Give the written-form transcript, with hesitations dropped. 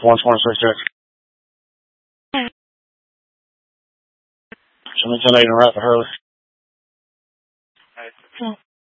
126 check. Show me 10-8 and right to Hurley.